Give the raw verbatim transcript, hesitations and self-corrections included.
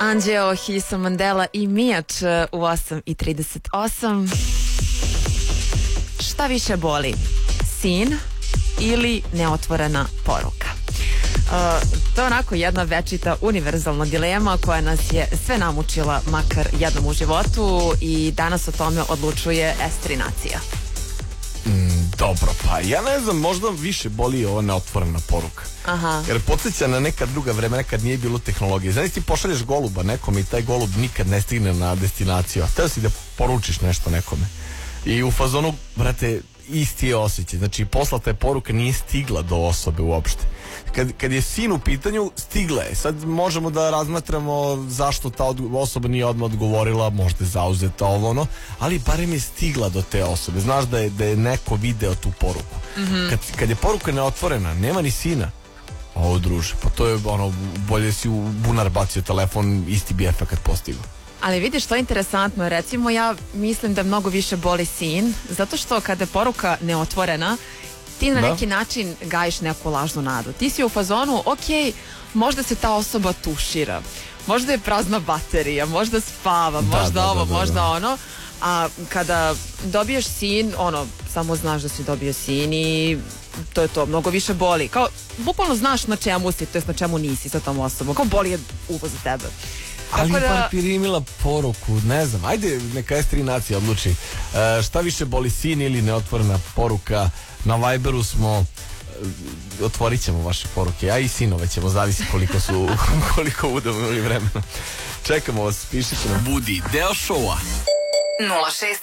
Anđeo, Hilson Mandela i Mijač u osam i trideset osam. Šta više boli? Sin ili neotvorena poruka? Uh, to je onako jedna večita univerzalna dilema koja nas je sve namučila makar jednom u životu i danas o tome odlučuje Estrinacija. Mm, dobro, pa ja ne znam, možda više boli ova neotvorena poruka. Aha. Jer podsjeća na neka druga vremena kad nije bilo tehnologije. Znaš, ti pošalješ goluba nekom i taj golub nikad ne stigne na destinaciju, a htio si da poručiš nešto nekome. I u fazonu, brate, isti je osjećaj. Znači, poslata je poruka, nije stigla do osobe uopšte. Kad, kad je sin u pitanju, stigla je. Sad možemo da razmatramo zašto ta osoba nije odmah odgovorila, možda je zauzeta ovo ono, ali barem je stigla do te osobe. Znaš da je, da je neko video tu poruku. Mm-hmm. Kad, kad je poruka neotvorena, nema ni sina. Ovo druže, pa to je ono, bolje si u bunar bacio telefon, isti bi efekat postigao. Ali vidiš što je interesantno, recimo ja mislim da mnogo više boli sin, zato što kada je poruka neotvorena, ti na da. neki način gajiš neku lažnu nadu. Ti si u fazonu, ok, možda se ta osoba tušira, možda je prazna baterija, možda spava, da, možda da, ovo, da, da, možda da. ono, a kada dobiješ sin, ono, samo znaš da si dobio sin i to je to, mnogo više boli. Kao, bukvalno znaš na čemu si, to jest na čemu nisi sa tom osobom, kao boli je uvo za tebe. Ali da... par pirimila poruku, ne znam, ajde neka Estrinacija odluči. E, šta više boli, sin ili neotvorena poruka? Na Viberu smo, e, otvorit ćemo vaše poruke, a i sinove ćemo, zavisi koliko su, koliko budemo imali vremena. Čekamo vas, pišite nam. Budi deo šova. nula šest